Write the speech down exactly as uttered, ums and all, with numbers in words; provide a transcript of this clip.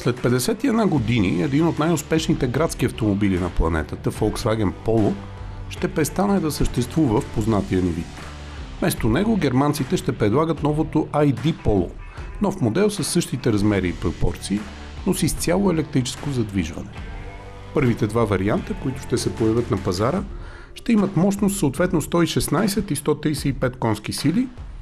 След петдесет и една години един от най-успешните градски автомобили на планетата, Volkswagen Polo, ще престане да съществува в познатия ни вид. Вместо него германците ще предлагат новото ай ди Polo, нов модел с същите размери и пропорции, но с изцяло електрическо задвижване. Първите два варианта, които ще се появят на пазара, ще имат мощност съответно сто и шестнадесет и сто тридесет и пет конски сили